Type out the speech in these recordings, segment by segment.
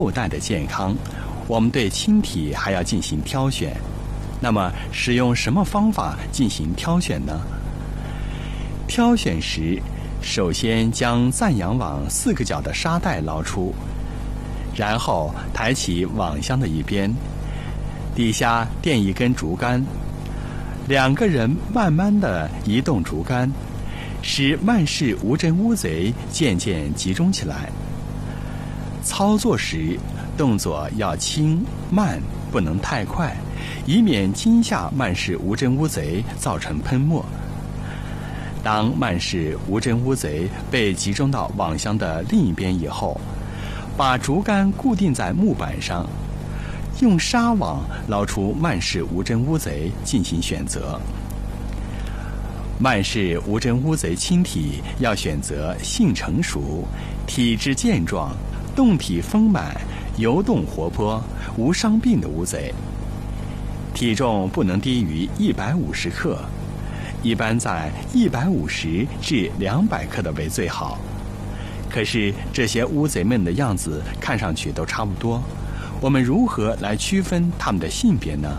后代的健康，我们对亲体还要进行挑选。那么，使用什么方法进行挑选呢？挑选时，首先将暂养网4个角的沙袋捞出，然后抬起网箱的一边，底下垫一根竹竿，2个人慢慢地移动竹竿，使曼氏无针乌贼渐渐集中起来。操作时动作要轻慢，不能太快，以免惊吓曼氏无针乌贼造成喷没。当曼氏无针乌贼被集中到网箱的另一边以后，把竹竿固定在木板上，用纱网捞出曼氏无针乌贼进行选择。曼氏无针乌贼亲体要选择性成熟、体质健壮、动体丰满、游动活泼、无伤病的乌贼，体重不能低于150克，一般在150至200克的为最好。可是这些乌贼们的样子看上去都差不多，我们如何来区分它们的性别呢？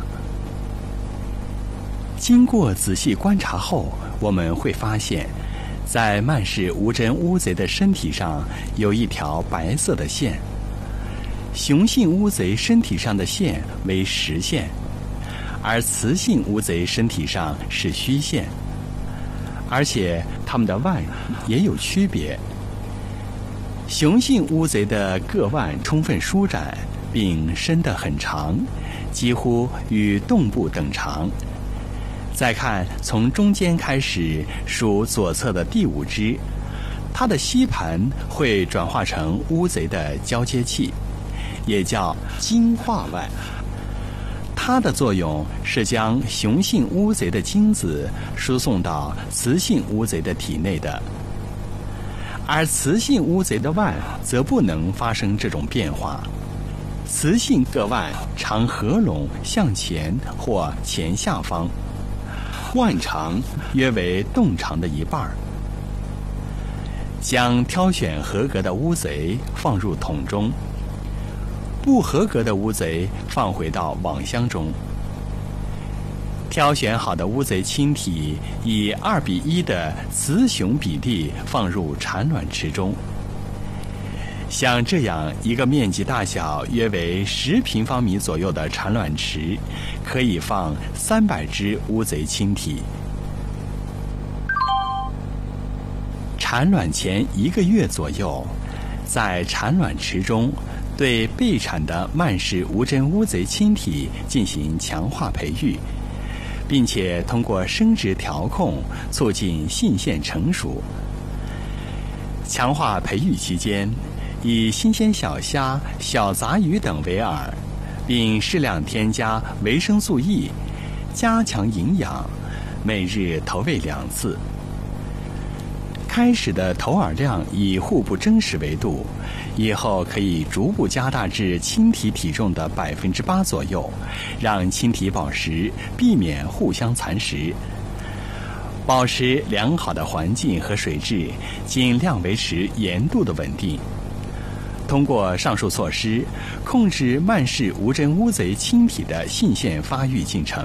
经过仔细观察后，我们会发现，在曼氏无针乌贼的身体上有一条白色的线，雄性乌贼身体上的线为实线，而雌性乌贼身体上是虚线，而且它们的腕也有区别。雄性乌贼的各腕充分舒展，并伸得很长，几乎与动部等长。再看从中间开始数左侧的第5只，它的吸盘会转化成乌贼的交接器，也叫精化腕。它的作用是将雄性乌贼的精子输送到雌性乌贼的体内的，而雌性乌贼的腕则不能发生这种变化。雌性各腕常合拢向前或前下方，腕长约为洞长的1半。将挑选合格的乌贼放入桶中，不合格的乌贼放回到网箱中。挑选好的乌贼亲体以2:1的雌雄比例放入产卵池中。像这样一个面积大小约为10平方米左右的产卵池，可以放300只乌贼亲体。产卵前1个月左右，在产卵池中对备产的曼氏无针乌贼亲体进行强化培育，并且通过生殖调控促进性腺成熟。强化培育期间，以新鲜小虾、小杂鱼等为饵，并适量添加维生素 E， 加强营养，每日投喂2次。开始的投饵量以互不争食为度，以后可以逐步加大至亲体体重的8%左右，让亲体饱食，避免互相蚕食。保持良好的环境和水质，尽量维持盐度的稳定。通过上述措施，控制曼氏无针乌贼亲体的性腺发育进程。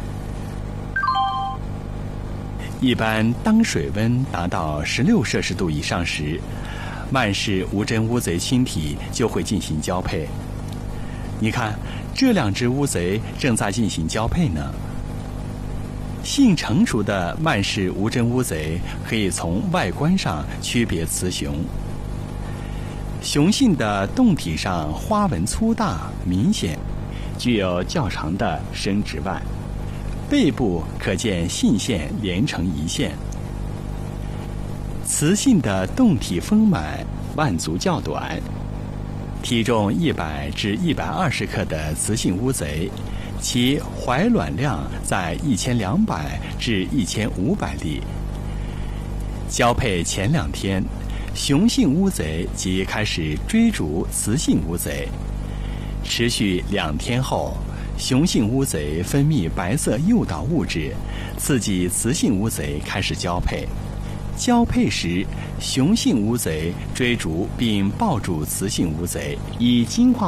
一般当水温达到16摄氏度以上时，曼氏无针乌贼亲体就会进行交配。你看，这2只乌贼正在进行交配呢。性成熟的曼氏无针乌贼可以从外观上区别雌雄。雄性的胴体上花纹粗大明显，具有较长的生殖腕，背部可见性腺连成一线。雌性的胴体丰满，腕足较短。体重100至120克的雌性乌贼，其怀卵量在1200至1500粒。交配前2天，雄性乌贼即开始追逐雌性乌贼，持续2天后，雄性乌贼分泌白色诱导物质，刺激雌性乌贼开始交配。交配时， 雄性乌贼追逐并抱住雌性乌贼，以金黄